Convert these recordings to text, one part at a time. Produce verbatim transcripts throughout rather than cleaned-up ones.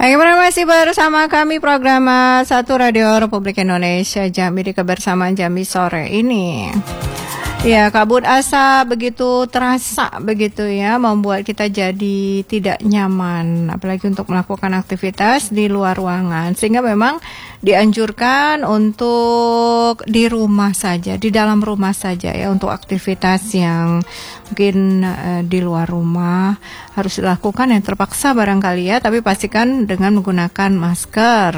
Oke, masih bersama kami program Satu Radio Republik Indonesia Jambi di Kebersamaan Jambi sore ini. Ya, kabut asap begitu terasa begitu ya, membuat kita jadi tidak nyaman, apalagi untuk melakukan aktivitas di luar ruangan. Sehingga memang dianjurkan untuk di rumah saja, di dalam rumah saja ya, untuk aktivitas yang mungkin uh, di luar rumah harus dilakukan yang terpaksa barangkali ya, tapi pastikan dengan menggunakan masker.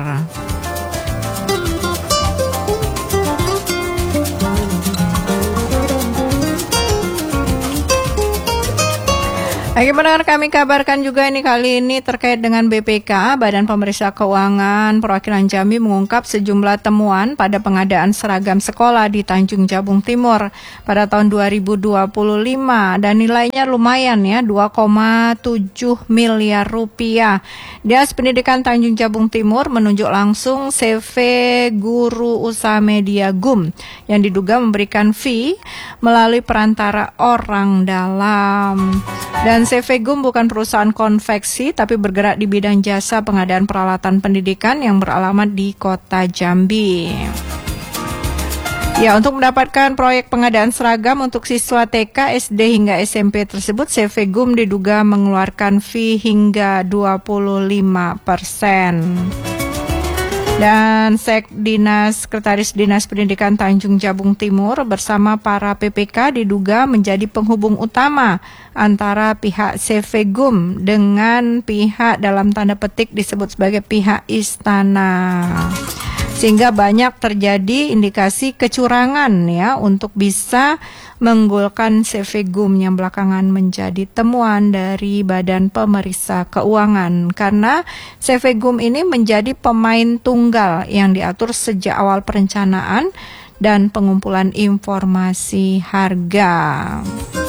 Lagi mendengar kami kabarkan juga ini kali ini terkait dengan B P K, Badan Pemeriksa Keuangan Perwakilan Jambi mengungkap sejumlah temuan pada pengadaan seragam sekolah di Tanjung Jabung Timur pada tahun dua ribu dua puluh lima dan nilainya lumayan ya, dua koma tujuh miliar rupiah. Dinas Pendidikan Tanjung Jabung Timur menunjuk langsung C V Guru Usaha Media G U M yang diduga memberikan fee melalui perantara orang dalam. Dan C V G U M bukan perusahaan konveksi, tapi bergerak di bidang jasa pengadaan peralatan pendidikan yang beralamat di Kota Jambi. Ya, untuk mendapatkan proyek pengadaan seragam untuk siswa T K, S D hingga S M P tersebut, C V G U M diduga mengeluarkan fee hingga dua puluh lima persen. Dan Sek Dinas Sekretaris Dinas Pendidikan Tanjung Jabung Timur bersama para P P K diduga menjadi penghubung utama antara pihak C V G U M dengan pihak dalam tanda petik disebut sebagai pihak istana. Sehingga banyak terjadi indikasi kecurangan ya untuk bisa menggolkan C V G U M yang belakangan menjadi temuan dari Badan Pemeriksa Keuangan. Karena C V G U M ini menjadi pemain tunggal yang diatur sejak awal perencanaan dan pengumpulan informasi harga.